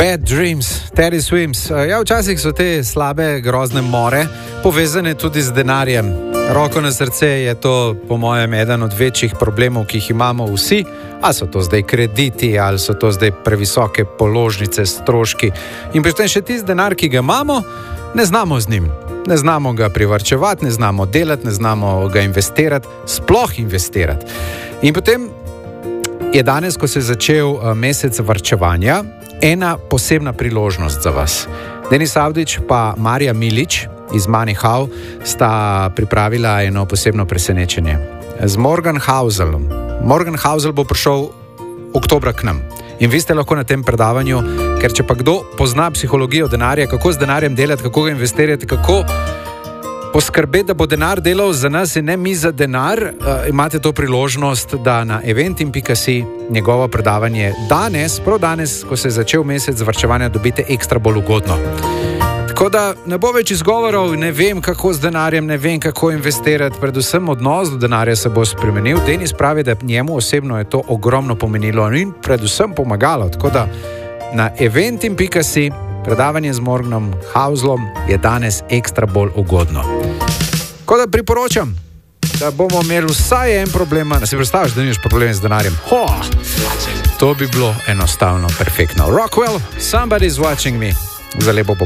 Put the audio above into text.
Bad Dreams, Teddy Swims. Ja, včasih so te slabe, grozne more povezane tudi z denarjem. Roko na srce je to, po mojem, eden od večjih problemov, ki jih imamo vsi. Ali so to zdaj krediti, ali so to zdaj previsoke položnice, stroški. In potem še tisti denar, ki ga imamo, ne znamo z njim. Ne znamo ga privarčevati, ne znamo delati, ne znamo ga investirati, sploh investirati. In potem je danes, ko se je začel mesec varčevanja, ena posebna priložnost za vas. Denis Avdić pa Marija Milić iz MoneyHow sta pripravila eno posebno presenečenje. Z Morgan Houselom. Morgan Housel bo prišel oktobra k nam. In vi ste lahko na tem predavanju, ker če pa kdo pozna psihologijo denarja, kako z denarjem delati, kako ga investirati, kako poskrbeti, da bo denar delal za nas in ne mi za denar, imate to priložnost, da na eventim.si njegovo predavanje danes, prav danes, ko se je začel mesec varčevanja, dobite ekstra bolj ugodno. Tako da ne bo več izgovorov, ne vem kako z denarjem, ne vem kako investirati, predvsem odnos do denarja se bo spremenil. Denis pravi, da njemu osebno je to ogromno pomenilo in predvsem pomagalo. Tako da na eventim.si predavanje z Morganom Houselom je danes ekstra bolj ugodno. Tako da priporočam, da bomo imeli vsaj en problem. Si predstavljaš, da nimaš probleme z denarjem? To bi bilo enostavno perfektno. Rockwell, Somebody's Watching Me. Za lepo